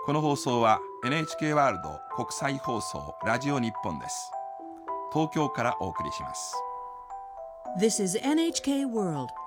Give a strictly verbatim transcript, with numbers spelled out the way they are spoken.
この放送は エヌエイチケー ワールド国際放送ラジオ日本です。東京からお送りします。 This is エヌエイチケー World